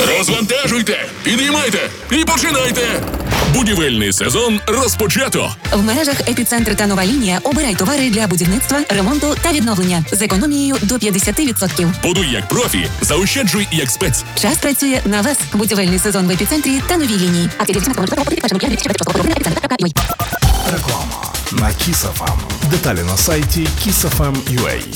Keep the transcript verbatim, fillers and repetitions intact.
Розвантажуйте, підіймайте і починайте. Будівельний сезон розпочато. В мережах «Епіцентр» та «Нова лінія» обирай товари для будівництва, ремонту та відновлення з економією до п'ятдесят відсотків. Будуй як профі, заощаджуй як спец. Час працює на вас. Будівельний сезон в «Епіцентрі» та «Новій лінії. Реклама на Kiss еф ем. Деталі на сайті kiss еф ем крапка ю а.